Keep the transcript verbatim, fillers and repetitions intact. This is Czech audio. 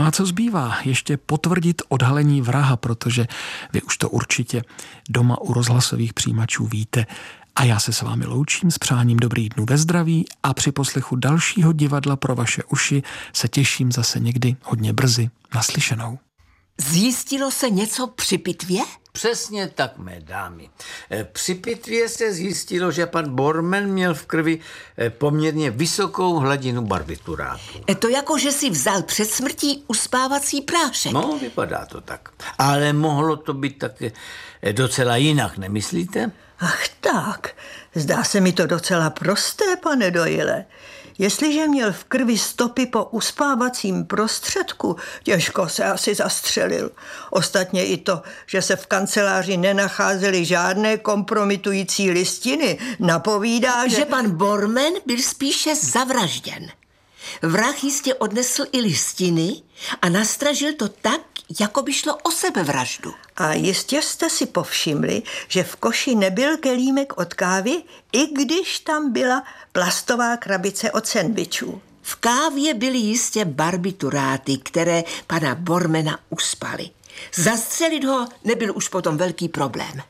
No a co zbývá? Ještě potvrdit odhalení vraha, protože vy už to určitě doma u rozhlasových přijímačů víte. A já se s vámi loučím s přáním dobrých dnů ve zdraví a při poslechu dalšího divadla pro vaše uši se těším zase někdy hodně brzy. Naslyšenou. Zjistilo se něco při pitvě? Přesně tak, mé dámy. Při pitvě se zjistilo, že pan Bormann měl v krvi poměrně vysokou hladinu barbiturátu. Je to jako, že si vzal před smrtí uspávací prášek. No, vypadá to tak. Ale mohlo to být také docela jinak, nemyslíte? Ach tak, zdá se mi to docela prosté, pane Doyle. Jestliže měl v krvi stopy po uspávacím prostředku, těžko se asi zastřelil. Ostatně i to, že se v kanceláři nenacházely žádné kompromitující listiny, napovídá, že... Že pan Bormann byl spíše zavražděn. Vrah jistě odnesl i listiny a nastražil to tak, jako by šlo o sebevraždu. A jistě jste si povšimli, že v koši nebyl kelímek od kávy, i když tam byla plastová krabice od sendvičů. V kávě byly jistě barbituráty, které pana Bormanna uspaly. Zastřelit ho nebyl už potom velký problém.